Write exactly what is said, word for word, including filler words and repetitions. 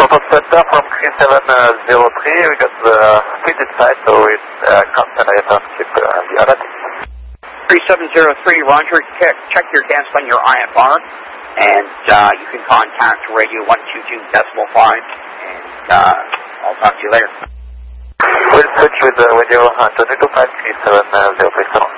Total Center from three seven zero three, we got the speed inside, so it's uh, constant return ship uh, the other thing. three seven zero three, Roger, check your cancel on your I F R, and uh, you can contact radio one two two decimal five, and uh, I'll talk to you later. We'll switch with uh, radio uh, two two five three seven zero three.